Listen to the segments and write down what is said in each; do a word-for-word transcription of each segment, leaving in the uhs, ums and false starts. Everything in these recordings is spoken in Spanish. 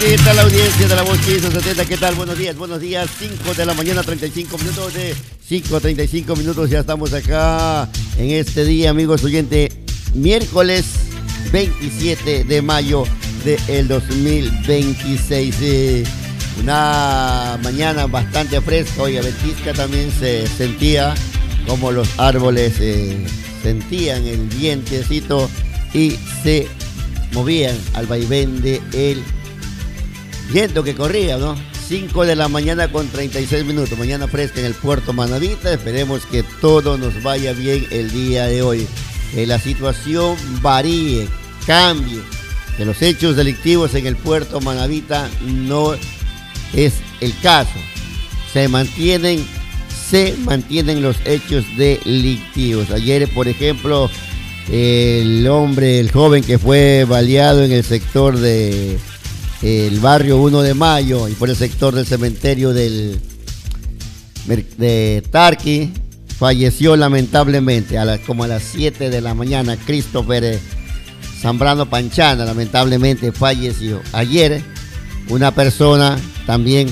¿Qué tal la audiencia de la Voz quince setenta? ¿Qué tal? Buenos días, buenos días. cinco de la mañana, treinta y cinco minutos de cinco, treinta y cinco minutos. Ya estamos acá en este día, amigos oyentes, miércoles veintisiete de mayo del dos mil veintiséis. Eh, una mañana bastante fresca. Oiga, ventisca también se sentía como los árboles eh, sentían el vientecito y se movían al vaivén de el viento que corría, ¿no? cinco de la mañana con treinta y seis minutos. Mañana fresca en el puerto Manavita. Esperemos que todo nos vaya bien el día de hoy. Que la situación varíe, cambie. Que los hechos delictivos en el puerto Manavita no es el caso. Se mantienen, se mantienen los hechos delictivos. Ayer, por ejemplo, el hombre, el joven que fue baleado en el sector de el barrio uno de mayo y por el sector del cementerio del de Tarqui, falleció lamentablemente a la, como a las siete de la mañana. Christopher Zambrano Panchana lamentablemente falleció. Ayer una persona también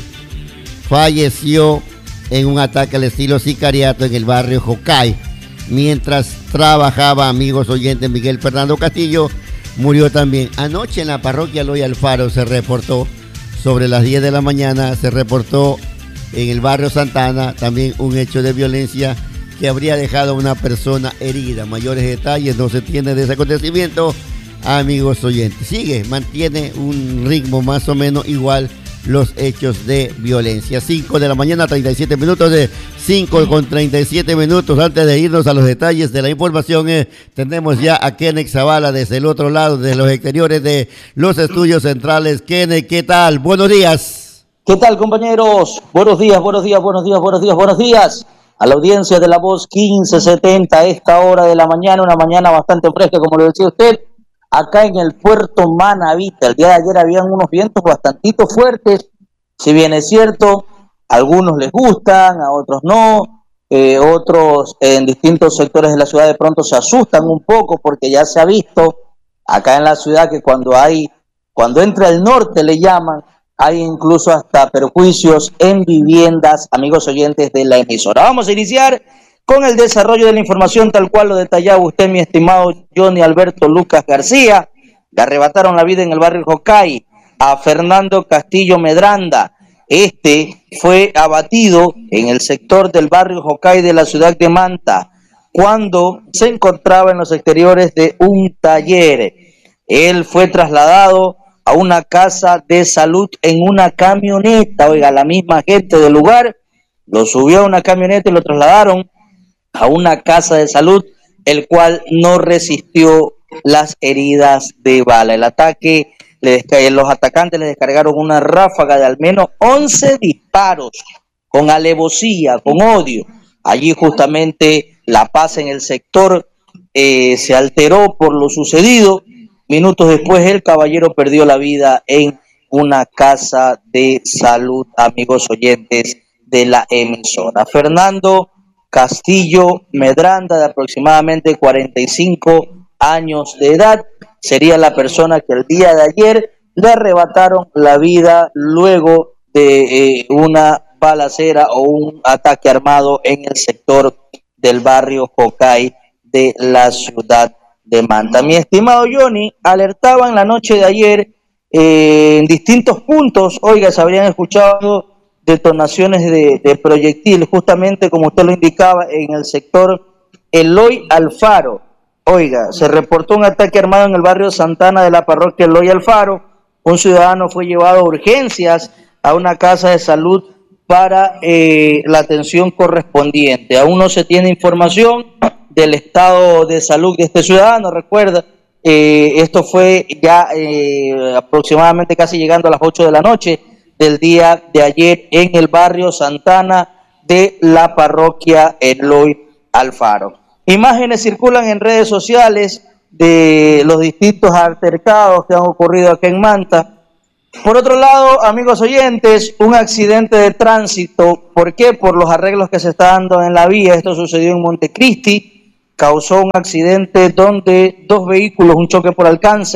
falleció en un ataque al estilo sicariato en el barrio Jocay. Mientras trabajaba, amigos oyentes, Miguel Fernando Castillo murió también. Anoche en la parroquia Eloy Alfaro se reportó, sobre las diez de la mañana, se reportó en el barrio Santana también un hecho de violencia que habría dejado a una persona herida. Mayores detalles no se tiene de ese acontecimiento, amigos oyentes. Sigue, mantiene un ritmo más o menos igual los hechos de violencia. cinco de la mañana, treinta y siete minutos, de cinco con treinta y siete minutos. Antes de irnos a los detalles de la información, eh, tenemos ya a Kenneth Zavala desde el otro lado, desde los exteriores de los estudios centrales. Kenneth, ¿qué tal? Buenos días. ¿Qué tal, compañeros? Buenos días, buenos días, buenos días, buenos días, buenos días. A la audiencia de la Voz quince setenta, a esta hora de la mañana, una mañana bastante fresca, como lo decía usted, acá en el puerto Manavita. El día de ayer habían unos vientos bastantito fuertes, si bien es cierto, a algunos les gustan, a otros no, eh, otros en distintos sectores de la ciudad de pronto se asustan un poco porque ya se ha visto acá en la ciudad que cuando hay, cuando entra el norte le llaman, hay incluso hasta perjuicios en viviendas, amigos oyentes de la emisora. Vamos a iniciar con el desarrollo de la información tal cual lo detallaba usted, mi estimado Johnny Alberto Lucas García. Le arrebataron la vida en el barrio Jocay a Fernando Castillo Medranda. Este fue abatido en el sector del barrio Jocay de la ciudad de Manta cuando se encontraba en los exteriores de un taller. Él fue trasladado a una casa de salud en una camioneta. Oiga, la misma gente del lugar lo subió a una camioneta y lo trasladaron a una casa de salud, el cual no resistió las heridas de bala. El ataque, le los atacantes le descargaron una ráfaga de al menos once disparos, con alevosía, con odio. Allí justamente la paz en el sector eh, se alteró por lo sucedido. Minutos después el caballero perdió la vida en una casa de salud, amigos oyentes de la emisora. Fernando Castillo Medranda, de aproximadamente cuarenta y cinco años de edad, sería la persona que el día de ayer le arrebataron la vida luego de eh, una balacera o un ataque armado en el sector del barrio Jocay de la ciudad de Manta. Mi estimado Johnny, alertaban la noche de ayer eh, en distintos puntos, oiga, se habrían escuchado detonaciones de, de proyectil, justamente como usted lo indicaba, en el sector Eloy Alfaro. Oiga, se reportó un ataque armado en el barrio Santana de la parroquia Eloy Alfaro. Un ciudadano fue llevado a urgencias a una casa de salud para eh, la atención correspondiente. Aún no se tiene información del estado de salud de este ciudadano. Recuerda, eh, esto fue ya eh, aproximadamente casi llegando a las ocho de la noche del día de ayer en el barrio Santana de la parroquia Eloy Alfaro. Imágenes circulan en redes sociales de los distintos altercados que han ocurrido acá en Manta. Por otro lado, amigos oyentes, un accidente de tránsito. ¿Por qué? Por los arreglos que se están dando en la vía. Esto sucedió en Montecristi. Causó un accidente donde dos vehículos, un choque por alcance,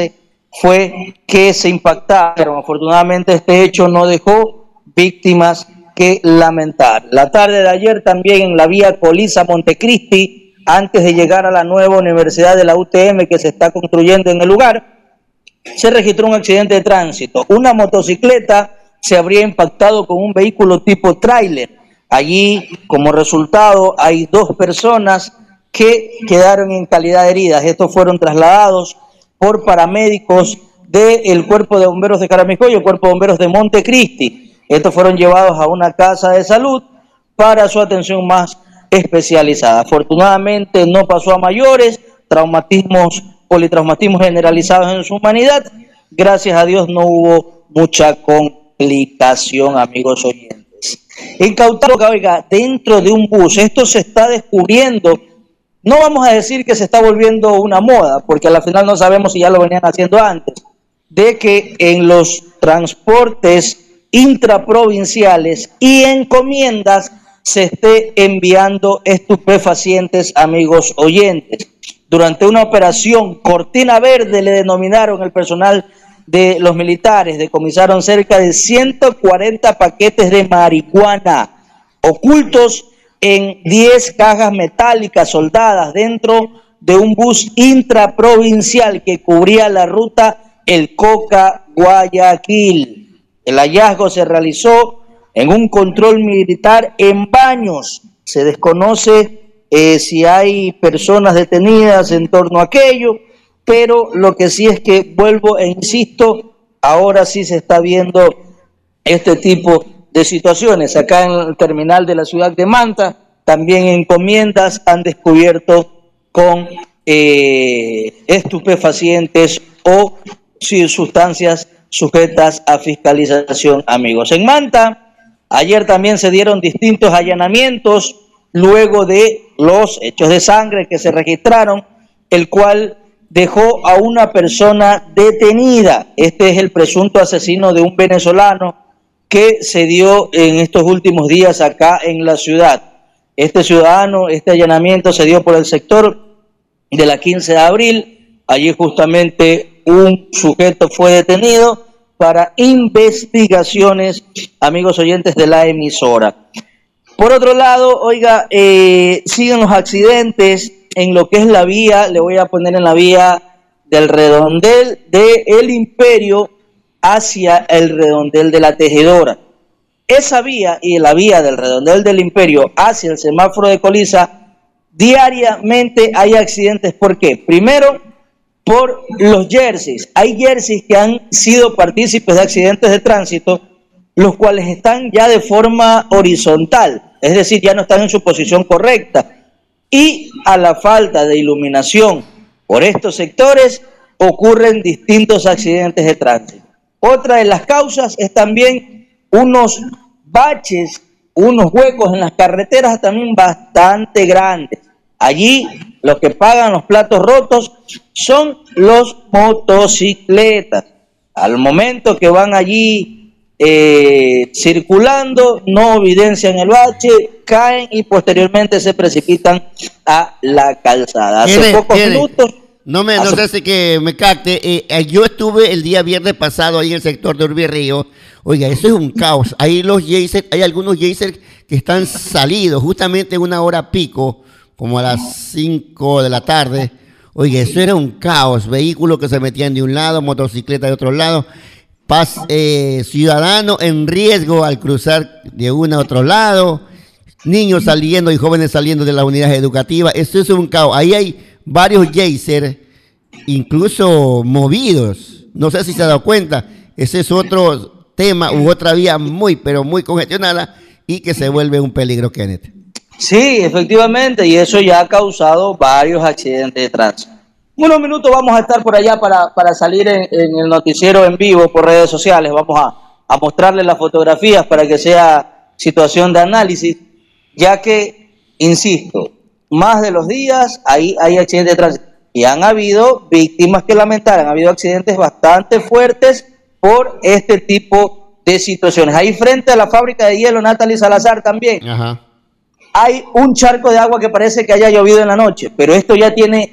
fue que se impactaron. Afortunadamente este hecho no dejó víctimas que lamentar. La tarde de ayer también en la vía Colisa-Montecristi, antes de llegar a la nueva Universidad de la U T M que se está construyendo en el lugar, se registró un accidente de tránsito. Una motocicleta se habría impactado con un vehículo tipo tráiler. Allí, como resultado, hay dos personas que quedaron en calidad de heridas. Estos fueron trasladados por paramédicos del Cuerpo de Bomberos de Caramijoy y el Cuerpo de Bomberos de Montecristi. Estos fueron llevados a una casa de salud para su atención más especializada. Afortunadamente no pasó a mayores, traumatismos, politraumatismos generalizados en su humanidad. Gracias a Dios no hubo mucha complicación, amigos oyentes. Incautado, oiga, dentro de un bus, esto se está descubriendo. No vamos a decir que se está volviendo una moda, porque al final no sabemos si ya lo venían haciendo antes, de que en los transportes intraprovinciales y encomiendas se esté enviando estupefacientes, amigos oyentes. Durante una operación Cortina Verde, le denominaron el personal de los militares, decomisaron cerca de ciento cuarenta paquetes de marihuana ocultos en diez cajas metálicas soldadas dentro de un bus intraprovincial que cubría la ruta El Coca-Guayaquil. El hallazgo se realizó en un control militar en Baños. Se desconoce eh, si hay personas detenidas en torno a aquello, pero lo que sí es que, vuelvo e insisto, ahora sí se está viendo este tipo de situaciones. Acá en el terminal de la ciudad de Manta, también encomiendas han descubierto con eh, estupefacientes o sí, sustancias sujetas a fiscalización, amigos. En Manta, ayer también se dieron distintos allanamientos luego de los hechos de sangre que se registraron, el cual dejó a una persona detenida. Este es el presunto asesino de un venezolano que se dio en estos últimos días acá en la ciudad. Este ciudadano, este allanamiento se dio por el sector de la quince de abril. Allí justamente un sujeto fue detenido para investigaciones, amigos oyentes de la emisora. Por otro lado, oiga, eh, siguen los accidentes en lo que es la vía, le voy a poner en la vía del redondel de El Imperio hacia el redondel de la Tejedora. Esa vía y la vía del redondel del Imperio hacia el semáforo de Colisa, diariamente hay accidentes. ¿Por qué? Primero, por los jerseys. Hay jerseys que han sido partícipes de accidentes de tránsito, los cuales están ya de forma horizontal, es decir, ya no están en su posición correcta. Y a la falta de iluminación por estos sectores ocurren distintos accidentes de tránsito. Otra de las causas es también unos baches, unos huecos en las carreteras también bastante grandes. Allí los que pagan los platos rotos son los motocicletas. Al momento que van allí eh, circulando, no evidencian el bache, caen y posteriormente se precipitan a la calzada. Hace ¿Quiere, pocos quiere? minutos... No me, hace... no sé si que me capte. Eh, eh, yo estuve el día viernes pasado ahí en el sector de Urbirrío. Oiga, eso es un caos. Ahí los Jaysers, hay algunos Jaysers que están salidos justamente en una hora pico, como a las cinco de la tarde. Oiga, eso era un caos. Vehículos que se metían de un lado, motocicletas de otro lado. Paz, eh, ciudadanos en riesgo al cruzar de uno a otro lado. Niños saliendo y jóvenes saliendo de las unidades educativas. Eso es un caos. Ahí hay varios Jaysers, incluso movidos. No sé si se ha dado cuenta. Ese es otro tema u otra vía muy, pero muy congestionada y que se vuelve un peligro, Kenneth. Sí, efectivamente, y eso ya ha causado varios accidentes de tránsito. Unos minutos vamos a estar por allá para, para salir en, en el noticiero en vivo por redes sociales. Vamos a, a mostrarles las fotografías para que sea situación de análisis, ya que, insisto, más de los días ahí hay accidentes de tránsito. Y han habido víctimas que lamentar, han habido accidentes bastante fuertes por este tipo de situaciones. Ahí frente a la fábrica de hielo Natalie Salazar también. Ajá. Hay un charco de agua que parece que haya llovido en la noche, pero esto ya tiene